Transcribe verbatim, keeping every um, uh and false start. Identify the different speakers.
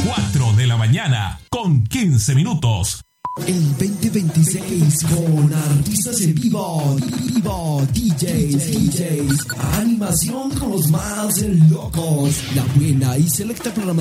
Speaker 1: cuatro de la mañana con quince minutos.
Speaker 2: El veinte veintiséis con artistas en vivo, vivo, D Js, D Js, animación con los más locos, la buena y selecta programación.